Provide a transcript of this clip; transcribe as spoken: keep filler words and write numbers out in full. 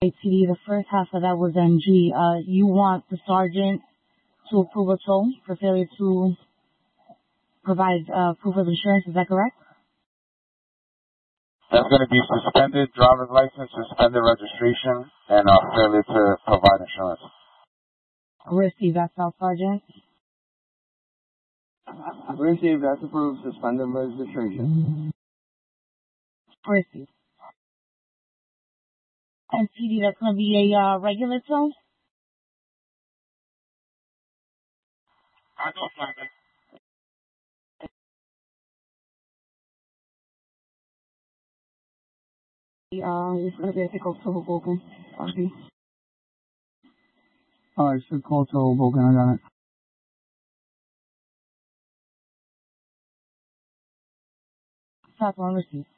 T D, the first half of that was M G. Uh, you want the sergeant to approve a tow for failure to provide uh, proof of insurance. Is that correct? That's going to be suspended driver's license, suspended registration, and uh, failure to provide insurance. Receive that, South Sergeant. Receive, that's approved, suspended registration. Receive. And T D, that's going to be a uh, regular tow? I know, Sergeant. Uh, it's going to be a pickup to Hoboken. Copy. Alright, should call to Hoboken, I got it. South one, receive.